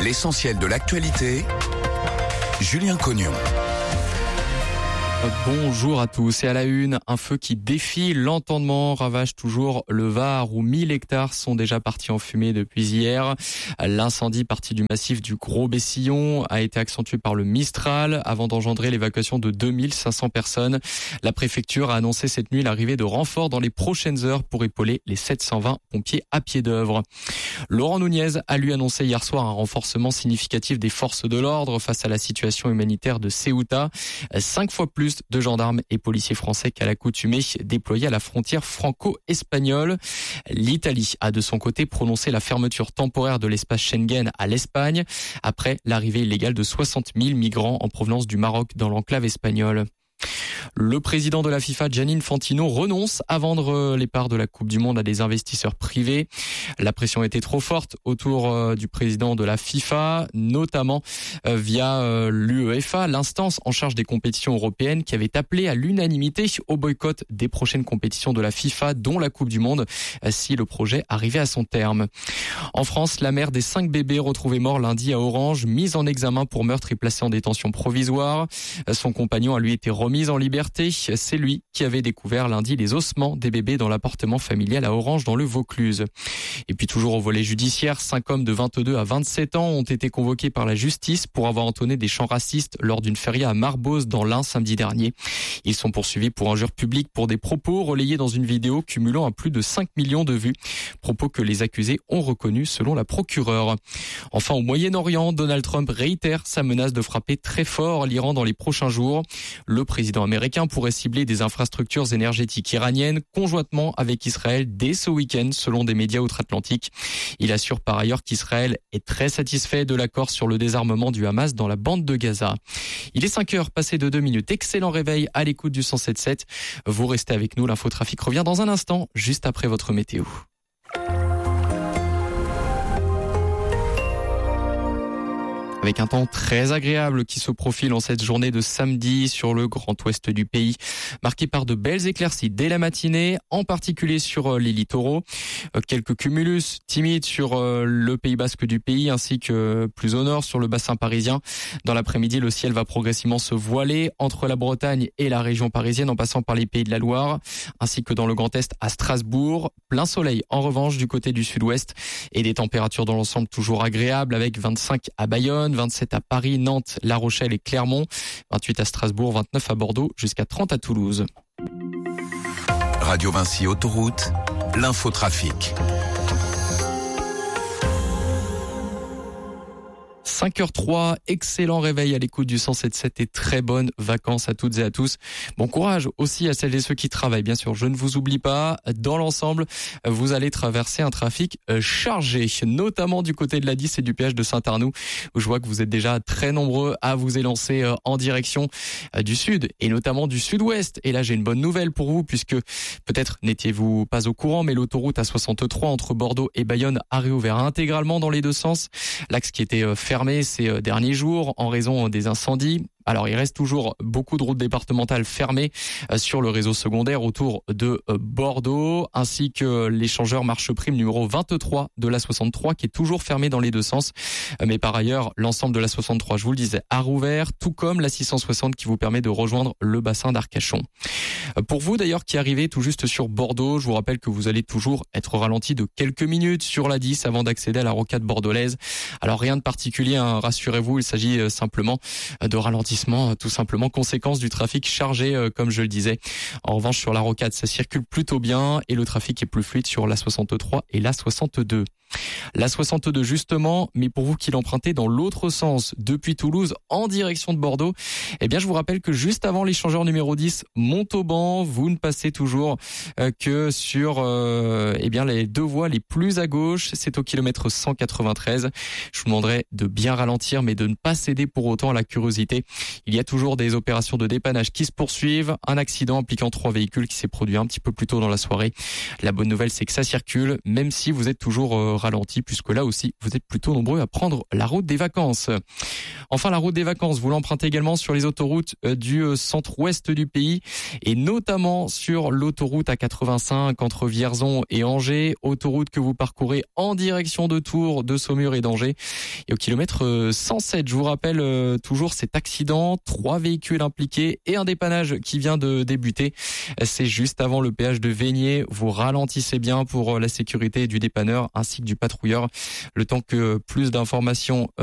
L'essentiel de l'actualité, Julien Cognon. Bonjour à tous. Et à la une, un feu qui défie l'entendement ravage toujours le Var où 1000 hectares sont déjà partis en fumée depuis hier. L'incendie parti du massif du Gros Bessillon a été accentué par le Mistral avant d'engendrer l'évacuation de 2500 personnes. La préfecture a annoncé cette nuit l'arrivée de renforts dans les prochaines heures pour épauler les 720 pompiers à pied d'œuvre. Laurent Nunez a lui annoncé hier soir un renforcement significatif des forces de l'ordre face à la situation humanitaire de Ceuta. 5 fois plus de gendarmes et policiers français qu'à l'accoutumée déployés à la frontière franco-espagnole. L'Italie a de son côté prononcé la fermeture temporaire de l'espace Schengen à l'Espagne après l'arrivée illégale de 60 000 migrants en provenance du Maroc dans l'enclave espagnole. Le président de la FIFA, Gianni Infantino, renonce à vendre les parts de la Coupe du Monde à des investisseurs privés. La pression était trop forte autour du président de la FIFA, notamment via l'UEFA, l'instance en charge des compétitions européennes qui avait appelé à l'unanimité au boycott des prochaines compétitions de la FIFA, dont la Coupe du Monde, si le projet arrivait à son terme. En France, la mère des 5 bébés retrouvés morts lundi à Orange, mise en examen pour meurtre et placée en détention provisoire. Son compagnon a lui été remis en liberté. C'est lui qui avait découvert lundi les ossements des bébés dans l'appartement familial à Orange dans le Vaucluse. Et puis toujours au volet judiciaire, 5 hommes de 22 à 27 ans ont été convoqués par la justice pour avoir entonné des chants racistes lors d'une feria à Marboz dans l'Ain samedi dernier. Ils sont poursuivis pour injure publique pour des propos relayés dans une vidéo cumulant à plus de 5 millions de vues. Propos que les accusés ont reconnus selon la procureure. Enfin, au Moyen-Orient, Donald Trump réitère sa menace de frapper très fort l'Iran dans les prochains jours. Le président américain pourrait cibler des infrastructures énergétiques iraniennes conjointement avec Israël dès ce week-end, selon des médias outre-Atlantique. Il assure par ailleurs qu'Israël est très satisfait de l'accord sur le désarmement du Hamas dans la bande de Gaza. Il est 5h passé de 2 minutes. Excellent réveil à l'écoute du 107.7. Vous restez avec nous. L'infotrafic revient dans un instant, juste après votre météo. Avec un temps très agréable qui se profile en cette journée de samedi sur le grand ouest du pays, marqué par de belles éclaircies dès la matinée, en particulier sur les littoraux. Quelques cumulus timides sur le Pays basque du pays, ainsi que plus au nord sur le bassin parisien. Dans l'après-midi, le ciel va progressivement se voiler entre la Bretagne et la région parisienne, en passant par les Pays de la Loire, ainsi que dans le Grand Est à Strasbourg. Plein soleil en revanche du côté du sud-ouest et des températures dans l'ensemble toujours agréables, avec 25 à Bayonne, 27 à Paris, Nantes, La Rochelle et Clermont, 28 à Strasbourg, 29 à Bordeaux, jusqu'à 30 à Toulouse. Radio Vinci Autoroute, l'infotrafic. 5h03, excellent réveil à l'écoute du 107.7 et très bonnes vacances à toutes et à tous. Bon courage aussi à celles et ceux qui travaillent, bien sûr. Je ne vous oublie pas, dans l'ensemble, vous allez traverser un trafic chargé, notamment du côté de la 10 et du péage de Saint-Arnoux, où je vois que vous êtes déjà très nombreux à vous élancer en direction du sud et notamment du sud-ouest. Et là, j'ai une bonne nouvelle pour vous, puisque peut-être n'étiez-vous pas au courant, mais l'autoroute A63 entre Bordeaux et Bayonne a réouvert intégralement dans les deux sens. L'axe qui était fermé ces derniers jours en raison des incendies. Alors, il reste toujours beaucoup de routes départementales fermées sur le réseau secondaire autour de Bordeaux, ainsi que l'échangeur Marche Prime numéro 23 de l'A63 qui est toujours fermé dans les deux sens. Mais par ailleurs, l'ensemble de l'A63, je vous le disais, a rouvert, tout comme la 660 qui vous permet de rejoindre le bassin d'Arcachon. Pour vous d'ailleurs qui arrivez tout juste sur Bordeaux, je vous rappelle que vous allez toujours être ralenti de quelques minutes sur la 10 avant d'accéder à la rocade bordelaise. Alors rien de particulier, hein, rassurez-vous, il s'agit simplement de ralentissement, tout simplement conséquence du trafic chargé, comme je le disais. En revanche, sur la rocade, ça circule plutôt bien et le trafic est plus fluide sur la 63 et la 62. La 62 justement, mais pour vous qui l'empruntez dans l'autre sens, depuis Toulouse en direction de Bordeaux, eh bien je vous rappelle que juste avant l'échangeur numéro 10 Montauban, vous ne passez toujours que sur eh bien les deux voies les plus à gauche, c'est au kilomètre 193. Je vous demanderai de bien ralentir mais de ne pas céder pour autant à la curiosité. Il y a toujours des opérations de dépannage qui se poursuivent, un accident impliquant 3 véhicules qui s'est produit un petit peu plus tôt dans la soirée. La bonne nouvelle, c'est que ça circule, même si vous êtes toujours ralenti puisque là aussi, vous êtes plutôt nombreux à prendre la route des vacances. Enfin, la route des vacances, vous l'empruntez également sur les autoroutes du centre-ouest du pays et notamment sur l'autoroute A85 entre Vierzon et Angers, autoroute que vous parcourez en direction de Tours, de Saumur et d'Angers. Et au kilomètre 107, je vous rappelle toujours cet accident, 3 véhicules impliqués et un dépannage qui vient de débuter. C'est juste avant le péage de Vénier. Vous ralentissez bien pour la sécurité du dépanneur ainsi que du patrouilleur. Le temps que plus d'informations